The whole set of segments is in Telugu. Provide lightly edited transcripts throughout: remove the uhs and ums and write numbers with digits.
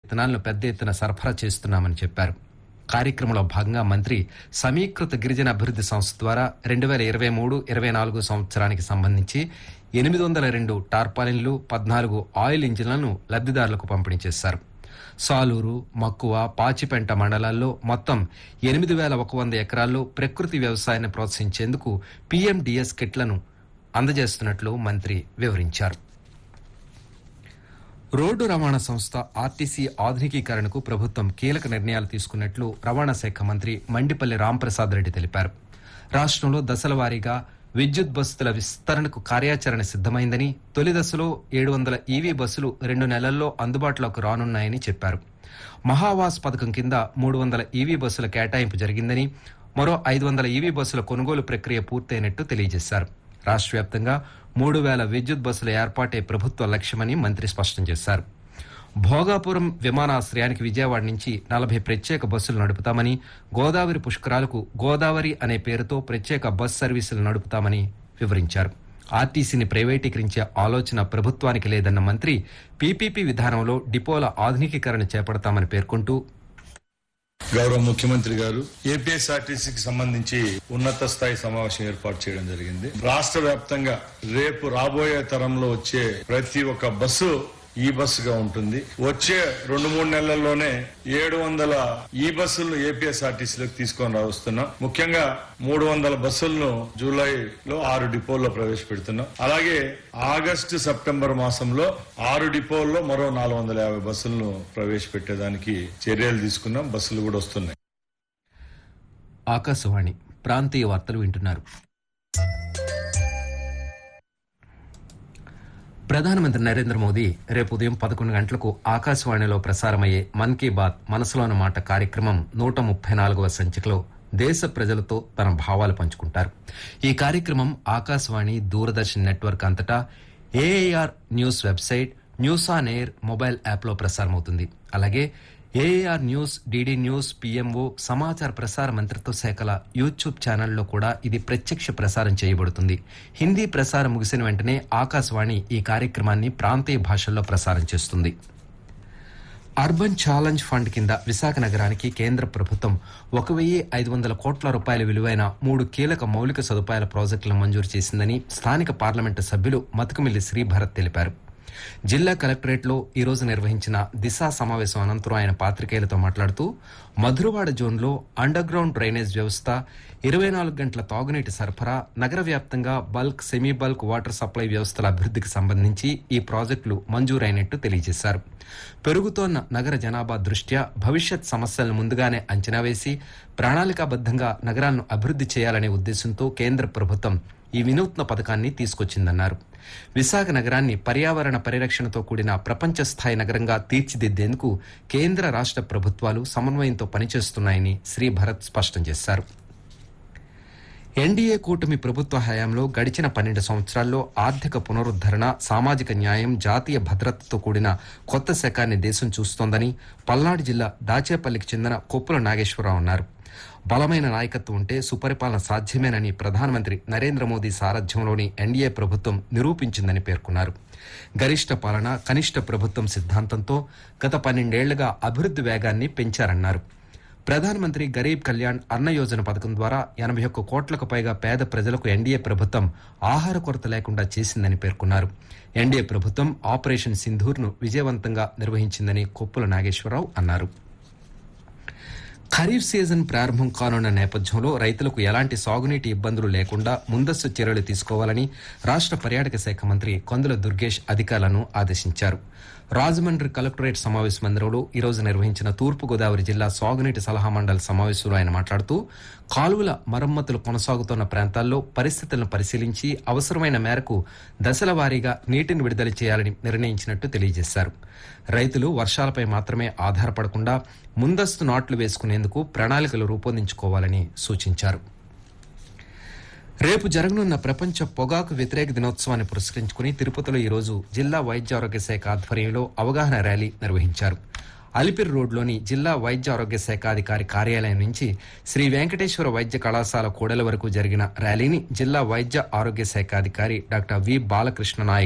విత్తనాలను పెద్ద ఎత్తున సరఫరా చేస్తున్నామని చెప్పారు. కార్యక్రమంలో భాగంగా మంత్రి సమీకృత గిరిజన అభివృద్ది సంస్థ ద్వారా 2023-24 సంవత్సరానికి సంబంధించి 802 టార్పాలిన్లు, 14 ఆయిల్ ఇంజిన్లను లబ్దిదారులకు పంపిణీ చేశారు. సాలూరు, మక్కువ, పాచిపెంట మండలాల్లో మొత్తం 8100 ఎకరాల్లో ప్రకృతి వ్యవసాయాన్ని ప్రోత్సహించేందుకు పీఎండీఎస్ కిట్లను అందజేస్తున్నట్లు మంత్రి వివరించారు. రోడ్డు రవాణా సంస్థ ఆర్టీసీ ఆధునికీకరణకు ప్రభుత్వం కీలక నిర్ణయాలు తీసుకున్నట్లు రవాణా శాఖ మంత్రి మండిపల్లి రాంప్రసాద్ రెడ్డి తెలిపారు. రాష్ట్రంలో దశల వారీగా విద్యుత్ బస్సుల విస్తరణకు కార్యాచరణ సిద్దమైందని, తొలి దశలో 700 ఈవీ బస్సులు 2 నెలల్లో అందుబాటులోకి రానున్నాయని చెప్పారు. మహావాస్ పథకం కింద 300 ఈవీ బస్సుల కేటాయింపు జరిగిందని, మరో 500 ఈవీ బస్సుల కొనుగోలు ప్రక్రియ పూర్తయినట్టు తెలియజేశారు. రాష్ట్ర వ్యాప్తంగా 3000 విద్యుత్ బస్సుల ఏర్పాటే ప్రభుత్వ లక్ష్యమని మంత్రి స్పష్టం చేశారు. భోగాపురం విమానాశ్రయానికి విజయవాడ నుంచి 40 ప్రత్యేక బస్సులు నడుపుతామని, గోదావరి పుష్కరాలకు గోదావరి అనే పేరుతో ప్రత్యేక బస్ సర్వీసులు నడుపుతామని వివరించారు. ఆర్టీసీని ప్రైవేటీకరించే ఆలోచన ప్రభుత్వానికి లేదన్న మంత్రి పీపీపీ విధానంలో డిపోల ఆధునికీకరణ చేపడతామని పేర్కొంటూ, గౌరవ ముఖ్యమంత్రి గారు ఏపీఎస్ఆర్టీసీకి సంబంధించి ఉన్నత స్థాయి సమావేశం ఏర్పాటు చేయడం జరిగింది. రాష్ట్ర వ్యాప్తంగా రేపు రాబోయే తరంలో వచ్చే ప్రతి ఒక్క బస్సు ఈ బస్సుగా ఉంటుంది. వచ్చే 2-3 నెలల్లోనే 700 ఈ బస్సులను ఏపీఎస్ఆర్టీసీలోకి తీసుకొని వస్తున్నాం. ముఖ్యంగా 300 బస్సులను జూలైలో 6 డిపోల్లో ప్రవేశపెడుతున్నాం. అలాగే ఆగస్టు, సెప్టెంబర్ మాసంలో 6 డిపోల్లో మరో 450 బస్సులను ప్రవేశపెట్టేదానికి చర్యలు తీసుకున్నాం. బస్సులు కూడా వస్తున్నాయి. ఆకాశవాణి ప్రాంతీయ వార్తలు వింటున్నారు. ప్రధానమంత్రి నరేంద్ర మోదీ రేపు ఉదయం 11 గంటలకు ఆకాశవాణిలో ప్రసారమయ్యే మన్ కీ బాత్ మనసులోని మాట కార్యక్రమం 134వ సంచికలో దేశ ప్రజలతో తన భావాలు పంచుకుంటారు. ఈ కార్యక్రమం ఆకాశవాణి, దూరదర్శన్ నెట్వర్క్ అంతటా AIR news website, news on air mobile యాప్లో ప్రసారమవుతుంది. అలాగే AIR news, DD news, PMO, సమాచార ప్రసార మంత్రిత్వ శాఖల యూట్యూబ్ ఛానల్లో కూడా ఇది ప్రత్యక్ష ప్రసారం చేయబడుతుంది. హిందీ ప్రసారం ముగిసిన వెంటనే ఆకాశవాణి ఈ కార్యక్రమాన్ని ప్రాంతీయ భాషల్లో ప్రసారం చేస్తుంది. అర్బన్ ఛాలెంజ్ ఫండ్ కింద విశాఖ నగరానికి కేంద్ర ప్రభుత్వం 1,500 కోట్ల రూపాయల విలువైన 3 కీలక మౌలిక సదుపాయాల ప్రాజెక్టులను మంజూరు చేసిందని స్థానిక పార్లమెంటు సభ్యులు మతుకుమిల్లి శ్రీభరత్ తెలిపారు. జిల్లా కలెక్టరేట్లో ఈ రోజు నిర్వహించిన దిశా సమావేశం అనంతరం ఆయన పాత్రికేయులతో మాట్లాడుతూ, మధురవాడ జోన్లో అండర్ గ్రౌండ్ డ్రైనేజ్ వ్యవస్థ, 24 గంటల తాగునీటి సరఫరా, నగర వ్యాప్తంగా bulk, semi bulk water supply వ్యవస్థల అభివృద్ధికి సంబంధించి ఈ ప్రాజెక్టులు మంజూరైనట్టు తెలియజేశారు. పెరుగుతోన్న నగర జనాభా దృష్ట్యా భవిష్యత్ సమస్యలను ముందుగానే అంచనా వేసి ప్రణాళికాబద్దంగా నగరాలను అభివృద్ధి చేయాలనే ఉద్దేశంతో కేంద్ర ప్రభుత్వం ఈ వినూత్న పథకాన్ని తీసుకొచ్చిందన్నారు. విశాఖ నగరాన్ని పర్యావరణ పరిరక్షణతో కూడిన ప్రపంచ స్థాయి నగరంగా తీర్చిదిద్దేందుకు కేంద్ర రాష్ట్ర ప్రభుత్వాలు సమన్వయంతో పనిచేస్తున్నాయని శ్రీభరత్ స్పష్టం చేశారు. ఎన్డీఏ కూటమి ప్రభుత్వ హయాంలో గడిచిన 12 సంవత్సరాల్లో ఆర్థిక పునరుద్దరణ, సామాజిక న్యాయం, జాతీయ భద్రతతో కూడిన కొత్త శకాన్ని దేశం చూస్తోందని పల్నాడు జిల్లా దాచేపల్లికి చెందిన కొప్పుల నాగేశ్వరరావు అన్నారు. బలమైన నాయకత్వం ఉంటే సుపరిపాలన సాధ్యమేనని ప్రధానమంత్రి నరేంద్ర మోదీ సారథ్యంలోని ఎన్డీఏ ప్రభుత్వం నిరూపించిందని పేర్కొన్నారు. గరిష్ట పాలన, కనిష్ట ప్రభుత్వం సిద్ధాంతంతో గత 12 ఏళ్లుగా అభివృద్ధి వేగాన్ని పెంచారన్నారు. ప్రధానమంత్రి గరీబ్ కళ్యాణ్ అన్న యోజన పథకం ద్వారా 81 కోట్లకు పైగా పేద ప్రజలకు ఎన్డీఏ ప్రభుత్వం ఆహార కొరత లేకుండా చేసిందని పేర్కొన్నారు. ఎన్డీఏ ప్రభుత్వం ఆపరేషన్ సింధూర్ను విజయవంతంగా నిర్వహించిందని కొప్పుల నాగేశ్వరరావు అన్నారు. ఖరీఫ్ సీజన్ ప్రారంభం కానున్న నేపథ్యంలో రైతులకు ఎలాంటి సాగునీటి ఇబ్బందులు లేకుండా ముందస్తు చర్యలు తీసుకోవాలని రాష్ట్ర పర్యాటక శాఖ మంత్రి కొందుల దుర్గేష్ అధికారులను ఆదేశించారు. రాజమండ్రి కలెక్టరేట్ సమావేశ మందిరంలో ఈ రోజు నిర్వహించిన తూర్పుగోదావరి జిల్లా సాగునీటి సలహా మండలి సమావేశంలో ఆయన మాట్లాడుతూ, కాలువల మరమ్మతులు కొనసాగుతున్న ప్రాంతాల్లో పరిస్థితులను పరిశీలించి అవసరమైన మేరకు దశల వారీగా నీటిని విడుదల చేయాలని నిర్ణయించినట్టు తెలియజేశారు. రైతులు వర్షాలపై మాత్రమే ఆధారపడకుండా ముందస్తు నాట్లు వేసుకునేందుకు ప్రణాళికలు రూపొందించుకోవాలని సూచించారు. రేపు జరగనున్న ప్రపంచ పొగాకు వ్యతిరేక దినోత్సవాన్ని పురస్కరించుకుని తిరుపతిలో ఈ రోజు జిల్లా వైద్య ఆరోగ్య శాఖ ఆధ్వర్యంలో అవగాహన ర్యాలీ నిర్వహించారు. అలిపిరి రోడ్లోని జిల్లా వైద్య ఆరోగ్య శాఖ అధికారి కార్యాలయం నుంచి శ్రీ వెంకటేశ్వర వైద్య కళాశాల కూడలి వరకు జరిగిన ర్యాలీని జిల్లా వైద్య ఆరోగ్య శాఖ అధికారి డాక్టర్ వి బాలకృష్ణ నాయక్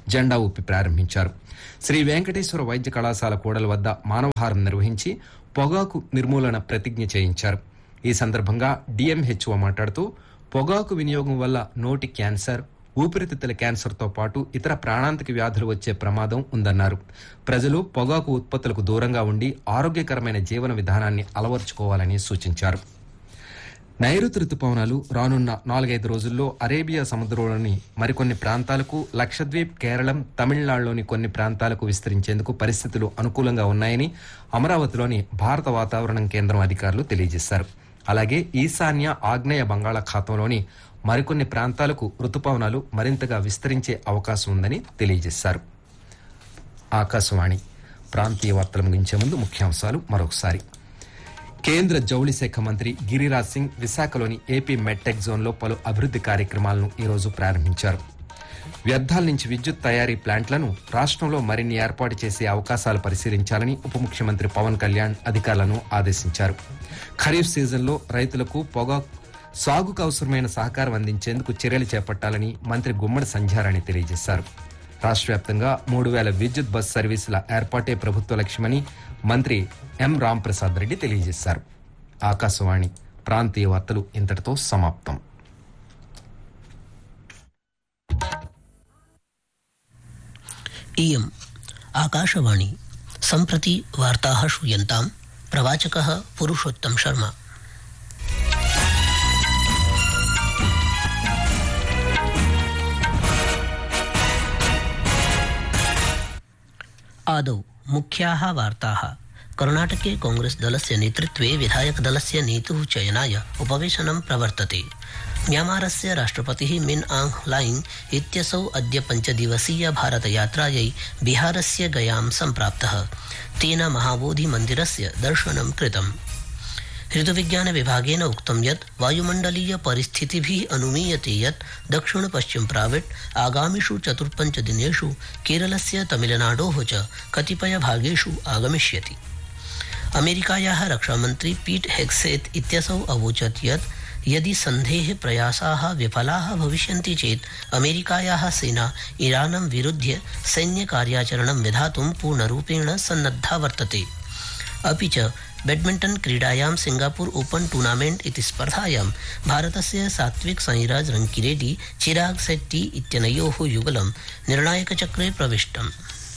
జెండా ఊపి ప్రారంభించారు. శ్రీ వెంకటేశ్వర వైద్య కళాశాల కూడలి వద్ద మానవహారం నిర్వహించి పొగాకు నిర్మూలన ప్రతిజ్ఞ చేయించారు. ఈ సందర్భంగా డిఎంహెచ్ఓ మాట్లాడుతూ పొగాకు వినియోగం వల్ల నోటి క్యాన్సర్, ఊపిరితిత్తుల క్యాన్సర్తో పాటు ఇతర ప్రాణాంతక వ్యాధులు వచ్చే ప్రమాదం ఉందన్నారు. ప్రజలు పొగాకు ఉత్పత్తులకు దూరంగా ఉండి ఆరోగ్యకరమైన జీవన విధానాన్ని అలవర్చుకోవాలని సూచించారు. నైరుతి రుతుపవనాలు రానున్న 4-5 రోజుల్లో అరేబియా సముద్రంలోని మరికొన్ని ప్రాంతాలకు, లక్షద్వీప్, కేరళం, తమిళనాడులోని కొన్ని ప్రాంతాలకు విస్తరించేందుకు పరిస్థితులు అనుకూలంగా ఉన్నాయని అమరావతిలోని భారత వాతావరణ కేంద్రం అధికారులు తెలియజేశారు. అలాగే ఈశాన్య, ఆగ్నేయ బంగాళాఖాతంలోని మరికొన్ని ప్రాంతాలకు రుతుపవనాలు మరింతగా విస్తరించే అవకాశం ఉందని తెలియజేశారు. ఆకాశవాణి ప్రాంతీయ వార్తలు ముగించే ముందు ముఖ్యాంశాలు మరొకసారి. కేంద్ర జౌళి శాఖ మంత్రి గిరిరాజ్ సింగ్ విశాఖలోని ఏపీ మెడ్టెక్ జోన్లో పలు అభివృద్ది కార్యక్రమాలను ఈరోజు ప్రారంభించారు. వ్యర్థాల నుంచి విద్యుత్ తయారీ ప్లాంట్లను రాష్ట్రంలో మరిన్ని ఏర్పాటు చేసే అవకాశాలు పరిశీలించాలని ఉప ముఖ్యమంత్రి పవన్ కళ్యాణ్ అధికారులను ఆదేశించారు. ఖరీఫ్ సీజన్లో రైతులకు పొగాకు సాగుకు అవసరమైన సహకారం అందించేందుకు చర్యలు చేపట్టాలని మంత్రి గుమ్మడి సంధ్యారాణి తెలియజేశారు. రాష్ట్ర వ్యాప్తంగా 3,000 విద్యుత్ బస్ సర్వీసుల ఏర్పాటే ప్రభుత్వ లక్ష్యమని మంత్రి ఎం రాంప్రసాద్ రెడ్డి తెలియజేశారు. ఆకాశవాణి ప్రాంతీయ వార్తలు ఇంతటితో సమాప్తం. इयम् आकाशवाणी सम्प्रति वार्ताः श्रूयन्ताम्. प्रवाचकः पुरुषोत्तम शर्मा. आदौ मुख्याः वार्ताः. कर्णाटके कांग्रेस दलस्य नेतृत्वे विधायक दलस्य नेतुः चयनाय उपवेशनं प्रवर्तते. म्यांमारस्य राष्ट्रपतिः मिन आंग ह्लाइंग इत्यसौ अद्य 5-दिवसीय भारतयात्रायै बिहारस्य गयां सम्प्राप्तः. तेन महाबोधिमन्दिरस्य दर्शनं कृतम्. ऋतुविज्ञान विभागेन उक्तं यत् वायुमण्डलीय परिस्थितिभिः अनुमीयते यत् दक्षिण पश्चिम प्राविट् आगामिषु 4-5 दिनेषु केरलस्य तमिलनाडोः च कतिपय भागेषु आगमिष्यति. अमेरिकायाः रक्षामन्त्री पीट हेग्सेत् इत्यसौ अवोचत् यत् यदि सन्धेः प्रयासाः विफलाः भविष्यन्ति चेत् अमेरिकायाः सेना ईरानं विरुध्य सैन्यकार्याचरणं विधातुं पूर्णरूपेण सन्नद्धा वर्तते. अपि च बैडमिण्टन् क्रीडायां सिंगापुर ओपन टूर्नामेंट इति स्पर्धायां भारतस्य सात्विक साईराज रंकीरेड्डी चिराग शेट्टी इत्यनयोः युगलं निर्णायकचक्रे प्रविष्टम्.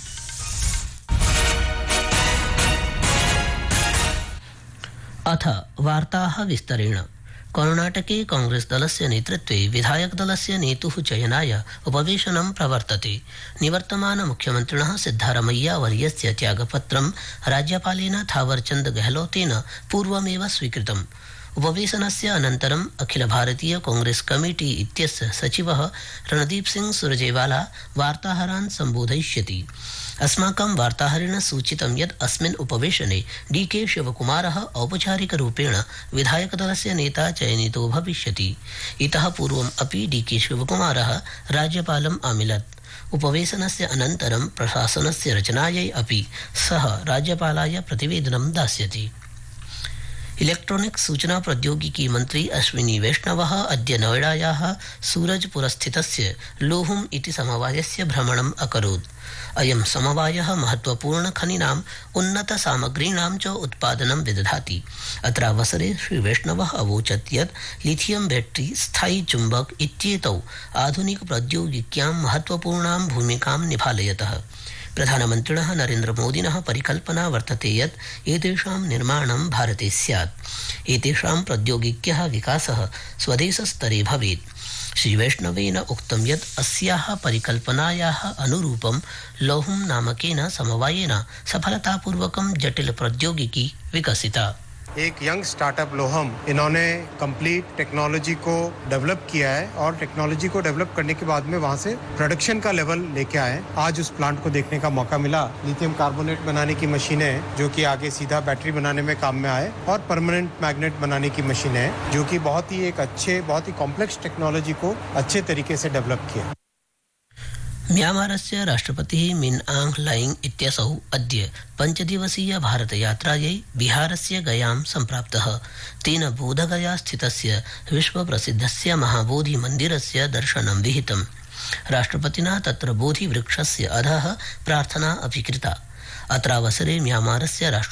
अथ वार्ताः विस्तरेण. कर्णाटके कांग्रेस दलस्य नेतृत्वे विधायक दलस्य नेतुः चयनाय उपवेशनं प्रवर्तते. निवर्तमान मुख्यमन्त्रिणः सिद्धारमैया वर्यस्य त्यागपत्रं राज्यपालेन थावरचंद गहलोतेन पूर्वमेव स्वीकृतम्. उपवेशनस्य अनन्तरम् अखिल भारतीय कांग्रेस कमिटी इत्यस्य सचिवः रणदीप सिंह सुरजेवाला वार्ताहरान् सम्बोधयिष्यति. अस्माकं वार्ताहरेण सूचितं यत् अस्मिन् उपवेशने डीके शिवकुमारः औपचारिकरूपेण विधायकदलस्य नेता चयनितो भविष्यति. इतः पूर्वम् अपि डीके शिवकुमारः राज्यपालम् आमिलत्. उपवेशनस्य अनन्तरं प्रशासनस्य रचनायै अपि सः राज्यपालाय प्रतिवेदनं दास्यति. इलेक्ट्रॉनिक्स सूचना प्रौद्योगिकी मंत्री अश्विनी वैष्णवः अद्य नोएडायाः सूरजपुरस्थितस्य लोहुम् इति समवायस्य भ्रमणम् अकरोत्. अयं समवायः महत्वपूर्णखनिनाम् उन्नतसामग्रीणां च उत्पादनं विदधाति. अत्रावसरे श्री वैष्णवः अवोचत् यत् लिथियम बैटरी, स्थायी चुम्बक इत्येतौ आधुनिक प्रौद्योगिक्यां महत्वपूर्णां भूमिकां निभालयतः. प्रधानमन्त्रिणः नरेन्द्रमोदिनः परिकल्पना वर्तते यत् एतेषां निर्माणं भारते स्यात्. एतेषां प्रौद्योगिक्यः विकासः स्वदेशस्तरे भवेत्. श्रीवैष्णवेन उक्तं यत् अस्याः परिकल्पनायाः अनुरूपं लोहुं नामकेन समवायेन सफलतापूर्वकं जटिल प्रौद्योगिकी विकसिता. एक यंग स्टार्टअप लोहम, इन्होंने कंप्लीट टेक्नोलॉजी को डेवलप किया है और टेक्नोलॉजी को डेवलप करने के बाद में वहां से प्रोडक्शन का लेवल लेके आए. आज उस प्लांट को देखने का मौका मिला. लिथियम कार्बोनेट बनाने की मशीनें हैं जो कि आगे सीधा बैटरी बनाने में काम में आए, और परमानेंट मैग्नेट बनाने की मशीनें हैं जो कि बहुत ही कॉम्प्लेक्स टेक्नोलॉजी को अच्छे तरीके से डेवलप किया. म्यांमारस्य राष्ट्रपतिः मिन आंग ह्लाइंग इत्यसौ अद्य 5-दिवसीय भारतयात्रायै बिहारस्य गयां सम्प्राप्तः. तेन बोधगया स्थितस्य विश्वप्रसिद्धस्य महाबोधिमन्दिरस्य दर्शनं विहितम्. राष्ट्रपतिना तत्र बोधिवृक्षस्य अधः प्रार्थना अपि कृता। अत्रावसरे म्यांमारस्य